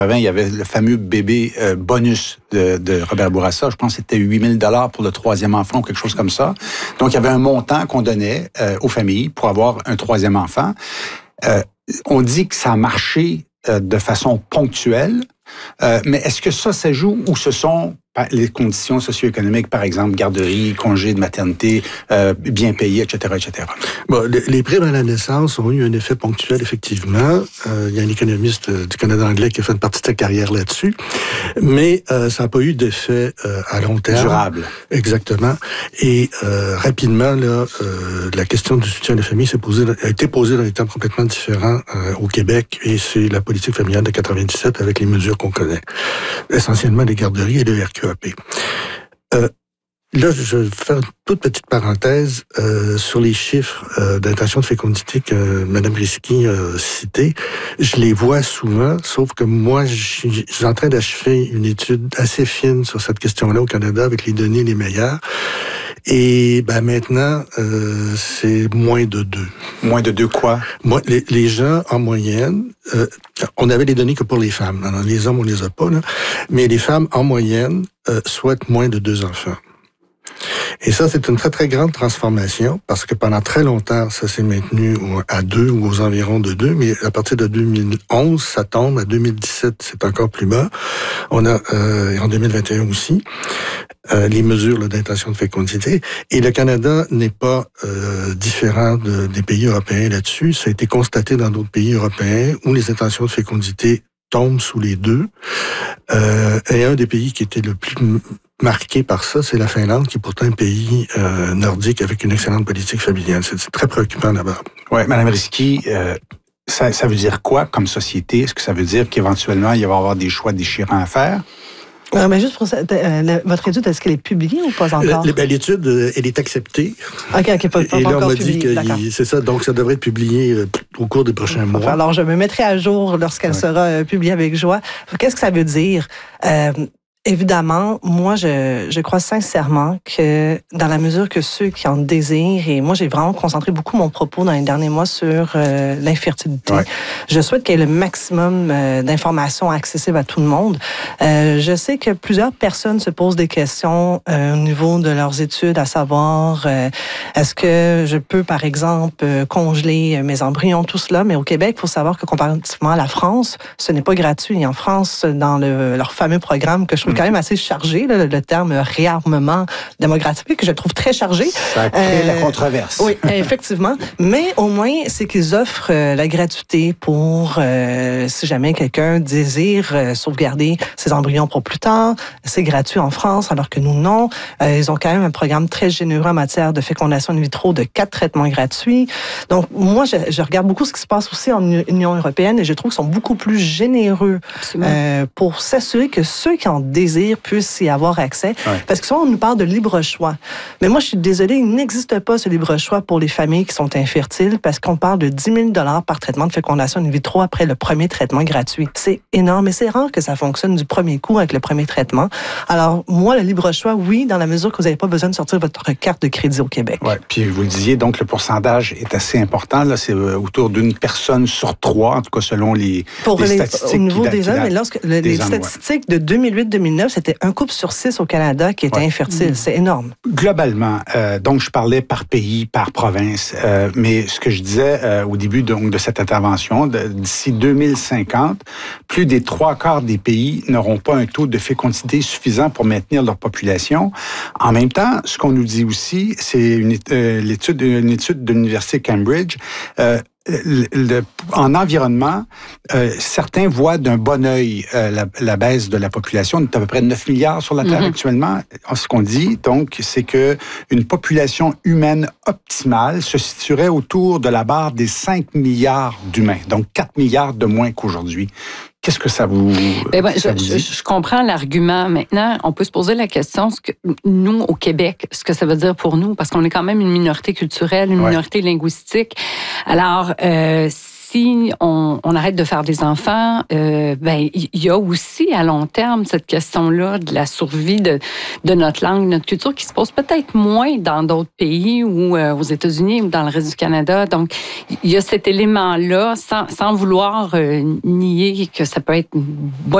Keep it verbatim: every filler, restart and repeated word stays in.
Il y avait le fameux bébé euh, bonus de, de Robert Bourassa. Je pense que c'était huit mille dollars pour le troisième enfant ou quelque chose comme ça. Donc, il y avait un montant qu'on donnait euh, aux familles pour avoir un troisième enfant. Euh, on dit que ça a marché euh, de façon ponctuelle, euh, mais est-ce que ça, ça joue ou ce sont les conditions socio-économiques, par exemple, garderie, congé de maternité, euh, bien payé, et cetera, et cetera. Bon, les primes à la naissance ont eu un effet ponctuel, effectivement. Euh, il y a un économiste du Canada anglais qui a fait une partie de sa carrière là-dessus. Mais euh, ça n'a pas eu d'effet euh, à long terme. Durable. Exactement. Et euh, rapidement, là, euh, la question du soutien à la famille s'est posée, a été posée dans des termes complètement différents euh, au Québec. Et c'est la politique familiale de quatre-vingt-dix-sept avec les mesures qu'on connaît. Essentiellement les garderies et le R Q A P. Euh, là, je vais faire une toute petite parenthèse euh, sur les chiffres euh, d'intention de fécondité que Mme Risky a cités. Je les vois souvent, sauf que moi, je suis en train d'achever une étude assez fine sur cette question-là au Canada avec les données les meilleures. Et ben maintenant, euh, c'est moins de deux. Moins de deux quoi? Moi, les, les gens, en moyenne, euh, on avait les données que pour les femmes. Alors, les hommes, on les a pas, là. Mais les femmes, en moyenne, euh, souhaitent moins de deux enfants. Et ça, c'est une très, très grande transformation parce que pendant très longtemps, ça s'est maintenu à deux ou aux environs de deux, mais à partir de deux mille onze, ça tombe. À deux mille dix-sept, c'est encore plus bas. On a, euh, en deux mille vingt et un aussi, euh, les mesures là, d'intention de fécondité. Et le Canada n'est pas euh, différent de, des pays européens là-dessus. Ça a été constaté dans d'autres pays européens où les intentions de fécondité tombent sous les deux. Euh, et un des pays qui était le plus marqué par ça, c'est la Finlande, qui est pourtant un pays euh, nordique avec une excellente politique familiale. C'est, c'est très préoccupant là-bas. Oui, Mme Risky, euh, ça, ça veut dire quoi comme société? Est-ce que ça veut dire qu'éventuellement, il va y avoir des choix déchirants à faire? Non, mais juste pour ça, euh, votre étude, est-ce qu'elle est publiée ou pas encore? Le, ben, l'étude, euh, elle est acceptée. OK, OK, pas, pas, et pas là, encore on m'a publiée. dit que il, c'est ça, donc ça devrait être publié euh, au cours des prochains mois. Alors, je me mettrai à jour lorsqu'elle ouais. sera euh, publiée avec joie. Qu'est-ce que ça veut dire? Euh, Évidemment, moi, je, je crois sincèrement que dans la mesure que ceux qui en désirent, et moi, j'ai vraiment concentré beaucoup mon propos dans les derniers mois sur euh, l'infertilité. Ouais. Je souhaite qu'il y ait le maximum euh, d'informations accessibles à tout le monde. Euh, je sais que plusieurs personnes se posent des questions euh, au niveau de leurs études, à savoir, euh, est-ce que je peux, par exemple, euh, congeler mes embryons, tout cela, mais au Québec, il faut savoir que comparativement à la France, ce n'est pas gratuit. En France, dans le, leur fameux programme que je trouve quand même assez chargé, là, le terme réarmement démographique, que je trouve très chargé. Ça crée euh, la controverse. Oui, effectivement. Mais au moins, c'est qu'ils offrent euh, la gratuité pour, euh, si jamais quelqu'un désire euh, sauvegarder ses embryons pour plus tard. C'est gratuit en France, alors que nous, non. Euh, ils ont quand même un programme très généreux en matière de fécondation in vitro de quatre traitements gratuits. Donc, moi, je, je regarde beaucoup ce qui se passe aussi en Union européenne et je trouve qu'ils sont beaucoup plus généreux euh, pour s'assurer que ceux qui en désirent puissent y avoir accès. Ouais. Parce que souvent, on nous parle de libre choix. Mais moi, je suis désolée, il n'existe pas ce libre choix pour les familles qui sont infertiles parce qu'on parle de dix mille dollars par traitement de fécondation in vitro après le premier traitement gratuit. C'est énorme et c'est rare que ça fonctionne du premier coup avec le premier traitement. Alors, moi, le libre choix, oui, dans la mesure que vous n'avez pas besoin de sortir votre carte de crédit au Québec. Oui, puis vous le disiez, donc le pourcentage est assez important. Là, c'est autour d'une personne sur trois, en tout cas selon les, pour les les, statistiques. Au niveau des hommes, mais lorsque les, les hommes, statistiques ouais. de deux mille huit deux mille neuf, c'était un couple sur six au Canada qui était ouais. infertile. Mmh. C'est énorme. Globalement, euh, donc je parlais par pays, par province, euh, mais ce que je disais euh, au début donc, de cette intervention, de, d'ici deux mille cinquante, plus des trois quarts des pays n'auront pas un taux de fécondité suffisant pour maintenir leur population. En même temps, ce qu'on nous dit aussi, c'est une, euh, l'étude, une étude de l'Université Cambridge, euh, Le, le, en environnement, euh, certains voient d'un bon œil euh, la, la baisse de la population. On est à peu près neuf milliards sur la Terre mm-hmm. actuellement. Ce qu'on dit, donc, c'est que une population humaine optimale se situerait autour de la barre des cinq milliards d'humains, donc quatre milliards de moins qu'aujourd'hui. Qu'est-ce que ça vous, ben ben, ça je, vous dit? Je, je comprends l'argument. Maintenant, on peut se poser la question, ce que nous, au Québec, ce que ça veut dire pour nous, parce qu'on est quand même une minorité culturelle, une ouais. minorité linguistique. Alors, euh, si on, on arrête de faire des enfants, euh, ben il y a aussi à long terme cette question-là de la survie de, de notre langue, notre culture, qui se pose peut-être moins dans d'autres pays ou euh, aux États-Unis ou dans le reste du Canada. Donc, il y a cet élément-là, sans, sans vouloir euh, nier que ça peut être une bonne